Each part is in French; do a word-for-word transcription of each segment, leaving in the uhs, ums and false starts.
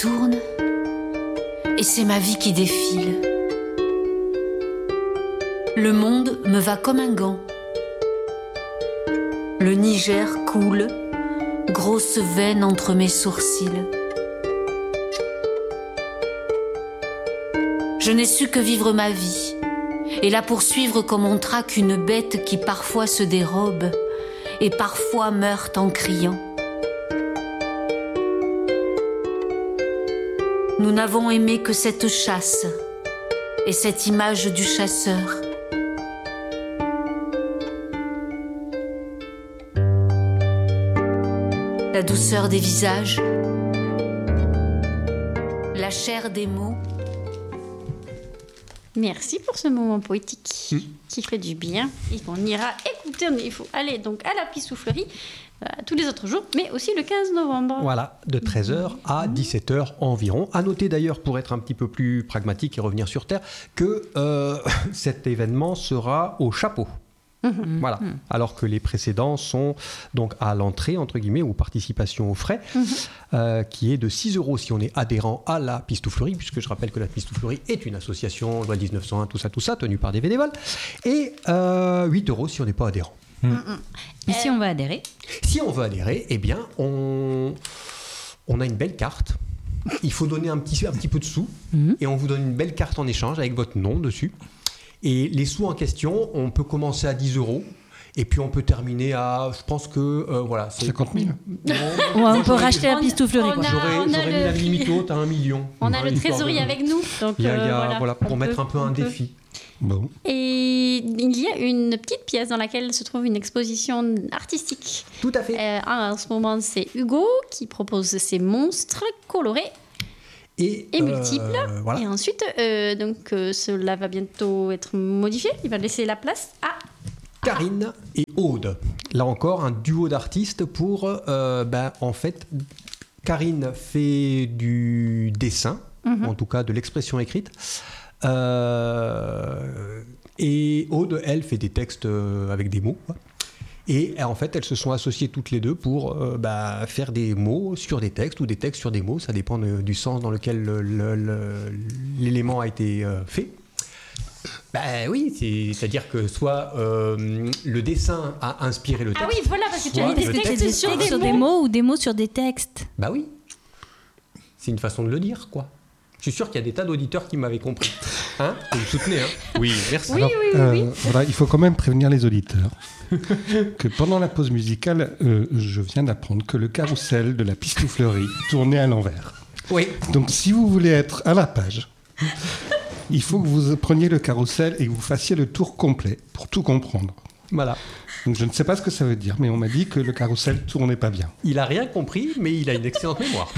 tourne et c'est ma vie qui défile. Le monde me va comme un gant. Le Niger coule, grosse veine entre mes sourcils. Je n'ai su que vivre ma vie et la poursuivre comme on traque une bête qui parfois se dérobe et parfois meurt en criant. Nous n'avons aimé que cette chasse et cette image du chasseur. La douceur des visages, la chair des mots. Merci pour ce moment poétique mmh. qui fait du bien et qu'on ira écouter. Il faut aller donc à la Pistouflerie euh, tous les autres jours, mais aussi le quinze novembre. Voilà, de treize heures à dix-sept heures environ. À noter d'ailleurs, pour être un petit peu plus pragmatique et revenir sur Terre, que euh, cet événement sera au chapeau. Mmh. Voilà. Mmh. Alors que les précédents sont donc à l'entrée, entre guillemets, ou participation aux frais, mmh. euh, qui est de six euros si on est adhérent à la Pistouflerie, puisque je rappelle que la Pistouflerie est une association, loi dix-neuf cent un, tout ça, tout ça, tenue par des bénévoles, et euh, huit euros si on n'est pas adhérent. Mmh. Mmh. Et si on veut adhérer ? Si on veut adhérer, eh bien, on, on a une belle carte. Il faut donner un petit, un petit peu de sous, mmh. et on vous donne une belle carte en échange avec votre nom dessus. Et les sous en question, on peut commencer à dix euros. Et puis on peut terminer à, je pense que, euh, voilà. C'est... cinquante mille non, ouais, on peut racheter la Pistouflerie. J'aurais, j'aurais mis le... la limite haute à un million. On a le trésorier de... avec nous. Donc il y a, il y a, euh, voilà, voilà, pour mettre peut, un peu un peut. défi. Bon. Et il y a une petite pièce dans laquelle se trouve une exposition artistique. Tout à fait. Euh, en ce moment, c'est Hugo qui propose ces monstres colorés. Et, et multiples. Euh, voilà. Et ensuite, euh, donc, euh, cela va bientôt être modifié. Il va laisser la place à Karine et Aude. Là encore, un duo d'artistes pour, euh, ben, en fait, Karine fait du dessin, mm-hmm. en tout cas de l'expression écrite. Euh, et Aude, elle, fait des textes avec des mots. Et en fait, elles se sont associées toutes les deux pour euh, bah, faire des mots sur des textes ou des textes sur des mots. Ça dépend de, du sens dans lequel le, le, le, l'élément a été euh, fait. Ben oui, c'est, c'est-à-dire que soit euh, le dessin a inspiré le texte. Ah oui, voilà, parce que tu as dit des textes des sur, textes des, sur mots. des mots ou des mots sur des textes. Bah oui. C'est une façon de le dire, quoi. Je suis sûr qu'il y a des tas d'auditeurs qui m'avaient compris. Hein ? Vous me soutenez, hein ? Oui, merci. Oui, Alors, oui, oui, euh, oui. Voilà, il faut quand même prévenir les auditeurs que pendant la pause musicale, euh, je viens d'apprendre que le carrousel de la Pistouflerie tournait à l'envers. Oui. Donc, si vous voulez être à la page, il faut que vous preniez le carrousel et que vous fassiez le tour complet pour tout comprendre. Voilà. Donc, je ne sais pas ce que ça veut dire, mais on m'a dit que le carrousel tournait pas bien. Il a rien compris, mais il a une excellente mémoire.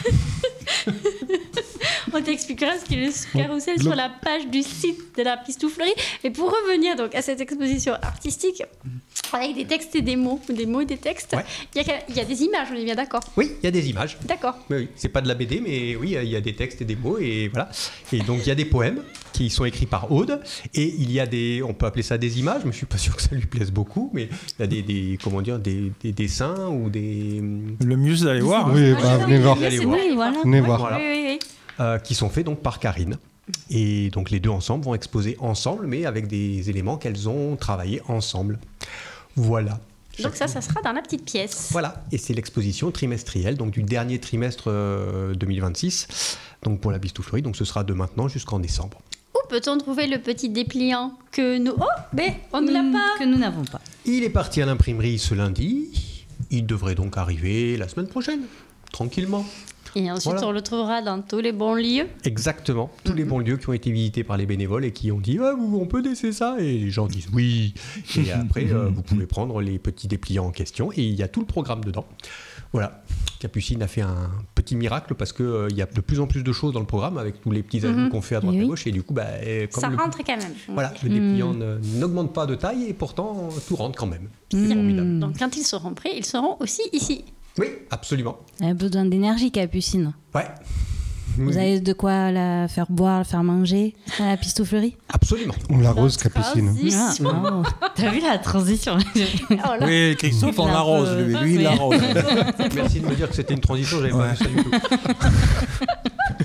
On t'expliquera ce qu'est le carrousel sur la page du site de la Pistouflerie. Mais pour revenir donc à cette exposition artistique, avec des textes et des mots, des mots et des textes, ouais. il, y a, il y a des images, on est bien d'accord ? Oui, il y a des images. D'accord. Oui, oui. C'est pas de la B D, mais oui, il y a des textes et des mots, et voilà. Et donc, il y a des poèmes qui sont écrits par Aude, et il y a des, on peut appeler ça des images, mais je suis pas sûr que ça lui plaise beaucoup, mais il y a des, des comment dire, des, des dessins ou des... Le mieux, c'est d'aller voir. Oui, hein. bah, venez voir. Allez voir. Oui, voilà. Venez voir. Voilà. Oui, oui, oui. Euh, qui sont faits donc par Karine. Et donc les deux ensemble vont exposer ensemble, mais avec des éléments qu'elles ont travaillés ensemble. Voilà. Donc ça, ça sera dans la petite pièce. Voilà, et c'est l'exposition trimestrielle, donc du dernier trimestre euh, deux mille vingt-six, donc pour la Pistouflerie, donc ce sera de maintenant jusqu'en décembre. Où peut-on trouver le petit dépliant que nous... Oh, mais on ne l'a pas. Que nous n'avons pas. Il est parti à l'imprimerie ce lundi, il devrait donc arriver la semaine prochaine, tranquillement. Et ensuite, Voilà. on le trouvera dans tous les bons lieux. Exactement, tous mm-hmm. les bons lieux qui ont été visités par les bénévoles et qui ont dit ah, « on peut laisser ça ?» et les gens disent « oui ». Et après, euh, vous pouvez prendre les petits dépliants en question et il y a tout le programme dedans. Voilà, Capucine a fait un petit miracle parce qu'il euh, y a de plus en plus de choses dans le programme avec tous les petits ajouts mm-hmm. qu'on fait à droite et à oui. gauche et du coup, bah, comme ça le, rentre quand même. voilà, le dépliant mm. ne, n'augmente pas de taille et pourtant tout rentre quand même. C'est mm. formidable. Donc quand ils seront prêts, ils seront aussi ici. Oui, absolument. Elle a besoin d'énergie, Capucine. Ouais. Vous oui. avez de quoi la faire boire, la faire manger à la Pistouflerie ? Absolument. On l'arrose, Capucine. Ah, non. T'as vu la transition ? Oh là. Oui, Christophe, on l'arrose, lui. Lui, il Oui. l'arrose. Merci de me dire que c'était une transition, j'avais ouais. pas vu ça du tout.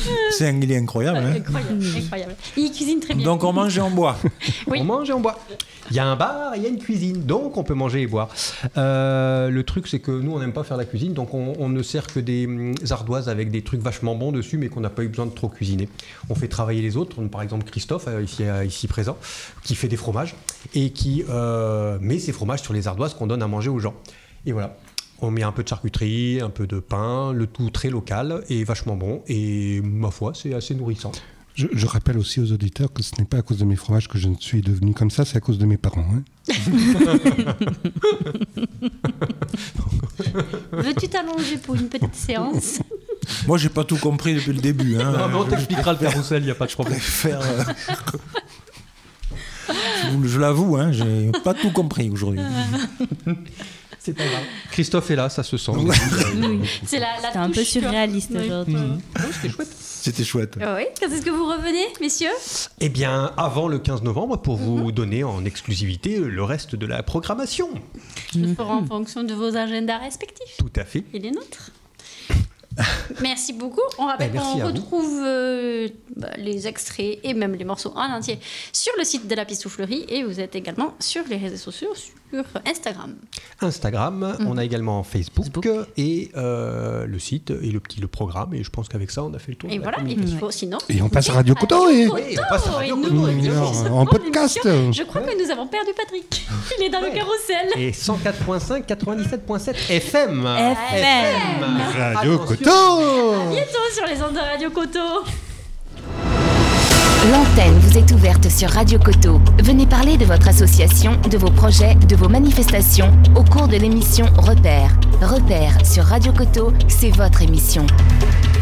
C'est un, il est incroyable. Hein. Incroyable, incroyable. Il cuisine très bien. Donc on mange et on boit. Oui. On mange et on boit. Il y a un bar, il y a une cuisine, donc on peut manger et boire. Euh, le truc, c'est que nous, on n'aime pas faire la cuisine, donc on, on ne sert que des hum, ardoises avec des trucs vachement bons dessus, mais qu'on n'a pas eu besoin de trop cuisiner. On fait travailler les autres, par exemple Christophe, euh, ici, euh, ici présent, qui fait des fromages, et qui euh, met ses fromages sur les ardoises qu'on donne à manger aux gens. Et voilà. On met un peu de charcuterie, un peu de pain, le tout très local et vachement bon. Et ma foi, c'est assez nourrissant. Je, je rappelle aussi aux auditeurs que ce n'est pas à cause de mes fromages que je ne suis devenu comme ça, c'est à cause de mes parents. Hein. Veux-tu t'allonger pour une petite séance? Moi, j'ai pas tout compris depuis le début. Hein. Non, mais on t'expliquera le carrousel, il n'y a pas de problème. Faire, euh... je, je l'avoue, hein, j'ai pas tout compris aujourd'hui. C'est pas grave. Christophe est là, ça se sent. Oui. C'est la, la C'est un peu touche, surréaliste oui. aujourd'hui. Mmh. Oh, c'était chouette. C'était chouette. Ah oui. Quand est-ce que vous revenez, messieurs? Eh bien, avant le quinze novembre, pour vous donner en exclusivité le reste de la programmation. Nous ferons en fonction de vos agendas respectifs. Tout à fait. Et les nôtres. Merci beaucoup. On rappelle Ben, merci qu'on à vous. retrouve euh, bah, les extraits et même les morceaux en entier sur le site de la Pistouflerie et vous êtes également sur les réseaux sociaux, sur Instagram. Instagram, Mhm. on a également Facebook, Facebook. et euh, le site et le petit le programme. Et je pense qu'avec ça, on a fait le tour. Et de la voilà, et communication. il faut sinon. Et on passe à Radio écoutez Coto, et- Oui, on passe à Radio et Coto. nous, Mmh, nous, alors, nous, en nous, podcast. l'émission. Je crois que nous avons perdu Patrick. Il est dans Ouais. le carrousel. Et cent quatre virgule cinq, quatre-vingt-dix-sept virgule sept F M. F M. Radio Attention. Coto. Bientôt sur les ondes de Radio Coto. L'antenne vous est ouverte sur Radio Coto. Venez parler de votre association, de vos projets, de vos manifestations au cours de l'émission Repère. Repère sur Radio Coto, c'est votre émission.